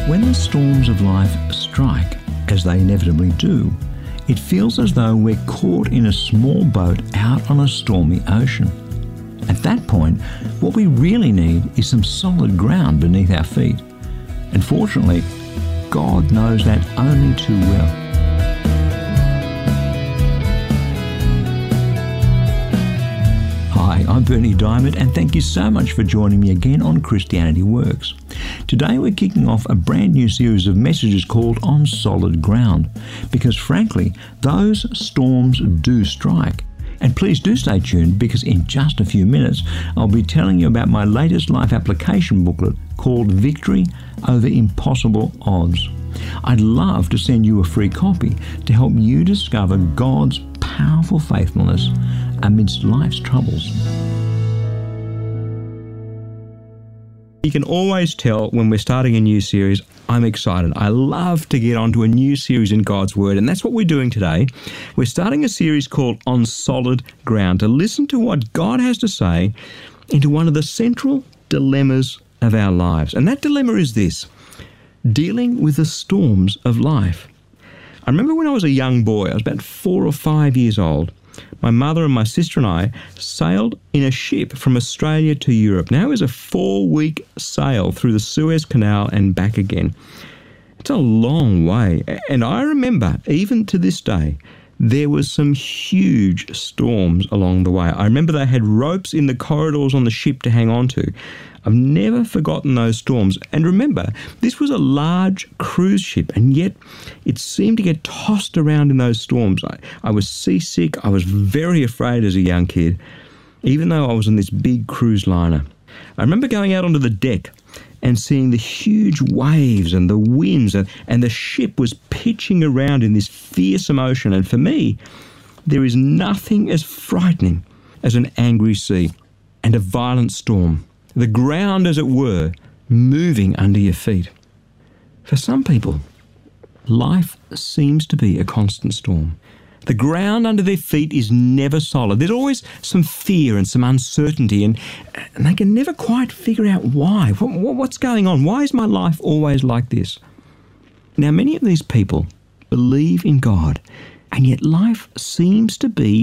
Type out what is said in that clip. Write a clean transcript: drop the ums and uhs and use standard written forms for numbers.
When the storms of life strike, as they inevitably do, it feels as though we're caught in a small boat out on a stormy ocean. At that point, what we really need is some solid ground beneath our feet. And fortunately, God knows that only too well. Hi, I'm Berni Dymet, and thank you so much for joining me again on Christianity Works. Today we're kicking off a brand new series of messages called On Solid Ground, because frankly, those storms do strike. And please do stay tuned, because in just a few minutes I'll be telling you about my latest life application booklet called Victory Over Impossible Odds. I'd love to send you a free copy to help you discover God's powerful faithfulness amidst life's troubles. You can always tell when we're starting a new series, I'm excited. I love to get onto a new series in God's Word, and that's what we're doing today. We're starting a series called On Solid Ground, to listen to what God has to say into one of the central dilemmas of our lives. And that dilemma is this: dealing with the storms of life. I remember when I was a young boy, I was about 4 or 5 years old. My mother and my sister and I sailed in a ship from Australia to Europe. Now it was a 4-week sail through the Suez Canal and back again. It's a long way. And I remember, even to this day, there was some huge storms along the way. I remember they had ropes in the corridors on the ship to hang on to. I've never forgotten those storms. And remember, this was a large cruise ship, and yet it seemed to get tossed around in those storms. I was seasick. I was very afraid as a young kid, even though I was on this big cruise liner. I remember going out onto the deck and seeing the huge waves and the winds, and the ship was pitching around in this fearsome ocean. And for me, there is nothing as frightening as an angry sea and a violent storm. The ground, as it were, moving under your feet. For some people, life seems to be a constant storm. The ground under their feet is never solid. There's always some fear and some uncertainty, and they can never quite figure out why. What's going on? Why is my life always like this? Now, many of these people believe in God, and yet life seems to be